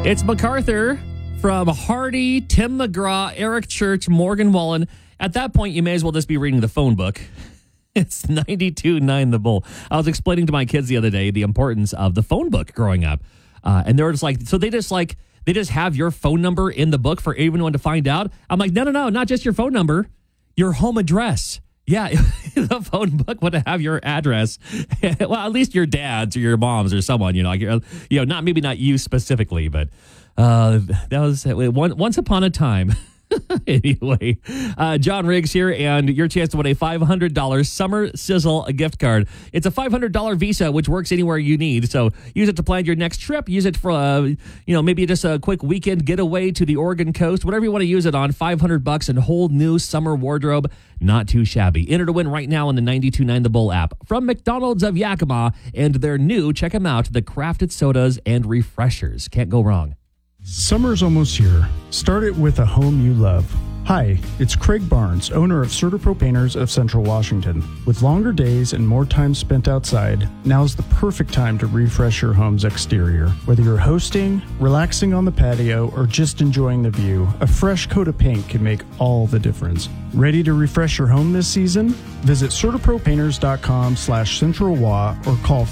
It's MacArthur from Hardy, Tim McGraw, Eric Church, Morgan Wallen. At that point, you may as well just be reading the phone book. It's 92.9 The Bull. I was explaining to my kids the other day the importance of the phone book growing up. And they were just like, so they just have your phone number in the book for everyone to find out. I'm like, no, not just your phone number, your home address. Yeah, the phone book would have your address. Well, at least your dad's or your mom's or someone, not you specifically, but that was once upon a time. Anyway, John Riggs here, and your chance to win a $500 Summer Sizzle gift card. It's a $500 Visa, which works anywhere you need. So use it to plan your next trip. Use it for, maybe just a quick weekend getaway to the Oregon coast. Whatever you want to use it on. $500 and whole new summer wardrobe. Not too shabby. Enter to win right now in the 92.9 The Bull app from McDonald's of Yakima and their new, check them out, the crafted sodas and refreshers. Can't go wrong. Summer's almost here. Start it with a home you love. Hi, it's Craig Barnes, owner of CertaPro Painters of Central Washington. With longer days and more time spent outside, now's the perfect time to refresh your home's exterior. Whether you're hosting, relaxing on the patio, or just enjoying the view, a fresh coat of paint can make all the difference. Ready to refresh your home this season? Visit CertaProPainters.com/CentralWA or call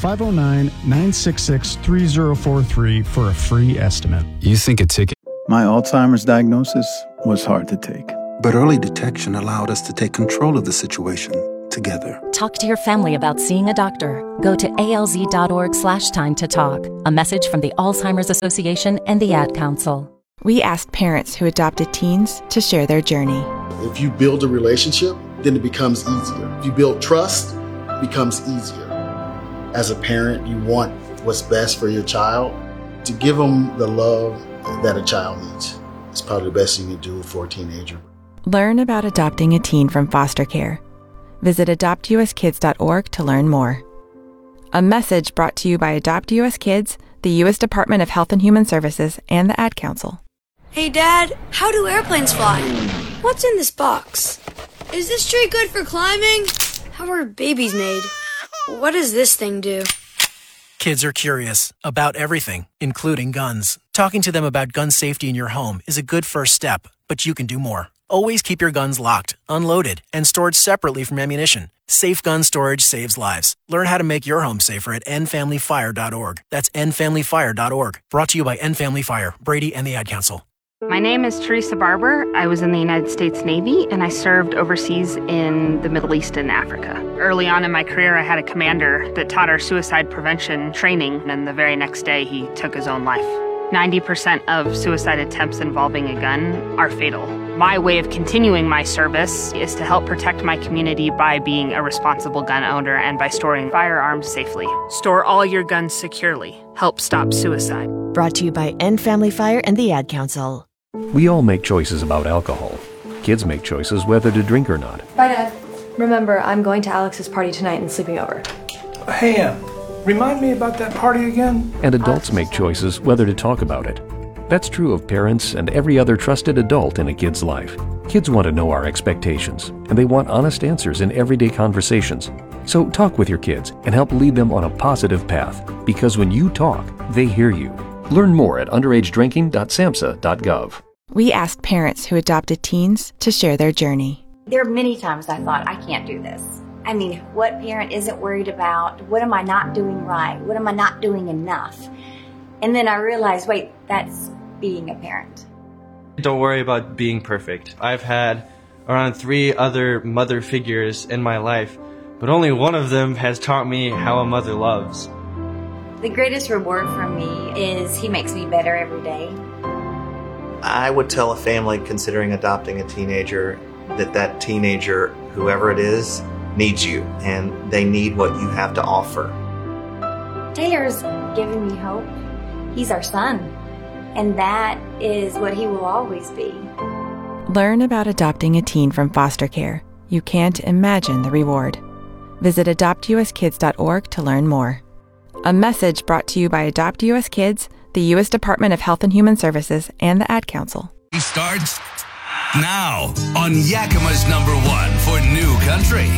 509-966-3043 for a free estimate. You think a ticket? My Alzheimer's diagnosis was hard to take. But early detection allowed us to take control of the situation together. Talk to your family about seeing a doctor. Go to alz.org/time to talk. A message from the Alzheimer's Association and the Ad Council. We asked parents who adopted teens to share their journey. If you build a relationship, then it becomes easier. If you build trust, it becomes easier. As a parent, you want what's best for your child. To give them the love that a child needs. It's probably the best you can do for a teenager. Learn about adopting a teen from foster care. Visit adoptuskids.org to learn more. A message brought to you by Adopt US Kids, the U.S. Department of Health and Human Services, and the Ad Council. Hey, Dad, how do airplanes fly? What's in this box? Is this tree good for climbing? How are babies made? What does this thing do? Kids are curious about everything, including guns. Talking to them about gun safety in your home is a good first step, but you can do more. Always keep your guns locked, unloaded, and stored separately from ammunition. Safe gun storage saves lives. Learn how to make your home safer at endfamilyfire.org. That's endfamilyfire.org. Brought to you by End Family Fire, Brady, and the Ad Council. My name is Teresa Barber. I was in the United States Navy, and I served overseas in the Middle East and Africa. Early on in my career, I had a commander that taught our suicide prevention training, and the very next day, he took his own life. 90% of suicide attempts involving a gun are fatal. My way of continuing my service is to help protect my community by being a responsible gun owner and by storing firearms safely. Store all your guns securely. Help stop suicide. Brought to you by End Family Fire and the Ad Council. We all make choices about alcohol. Kids make choices whether to drink or not. Bye, Dad. Remember, I'm going to Alex's party tonight and sleeping over. Hey, remind me about that party again? And adults make choices whether to talk about it. That's true of parents and every other trusted adult in a kid's life. Kids want to know our expectations, and they want honest answers in everyday conversations. So talk with your kids and help lead them on a positive path, because when you talk, they hear you. Learn more at underagedrinking.samhsa.gov. We asked parents who adopted teens to share their journey. There are many times I thought, I can't do this. I mean, what parent isn't worried about? What am I not doing right? What am I not doing enough? And then I realized, wait, that's being a parent. Don't worry about being perfect. I've had around 3 other mother figures in my life, but only one of them has taught me how a mother loves. The greatest reward for me is he makes me better every day. I would tell a family considering adopting a teenager that teenager, whoever it is, needs you, and they need what you have to offer. Taylor's giving me hope. He's our son, and that is what he will always be. Learn about adopting a teen from foster care. You can't imagine the reward. Visit adoptuskids.org to learn more. A message brought to you by Adopt US Kids, the U.S. Department of Health and Human Services, and the Ad Council. Starts now on Yakima's #1 for New Country.